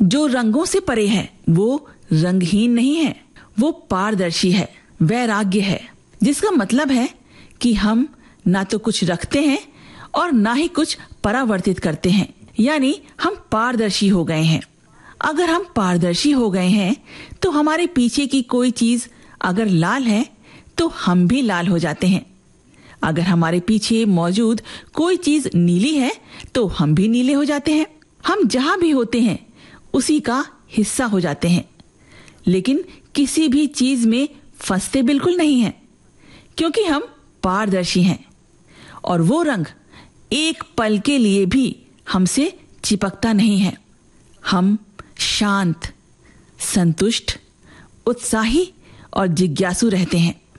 जो रंगों से परे है वो रंगहीन नहीं है, वो पारदर्शी है, वैराग्य है, जिसका मतलब है कि हम ना तो कुछ रखते हैं और ना ही कुछ परावर्तित करते हैं, यानी हम पारदर्शी हो गए हैं। अगर हम पारदर्शी हो गए हैं तो हमारे पीछे की कोई चीज अगर लाल है तो हम भी लाल हो जाते हैं। अगर हमारे पीछे मौजूद कोई चीज नीली है तो हम भी नीले हो जाते हैं। हम जहां भी होते हैं उसी का हिस्सा हो जाते हैं, लेकिन किसी भी चीज में फंसते बिल्कुल नहीं हैं, क्योंकि हम पारदर्शी हैं और वो रंग एक पल के लिए भी हमसे चिपकता नहीं है। हम शांत, संतुष्ट, उत्साही और जिज्ञासु रहते हैं।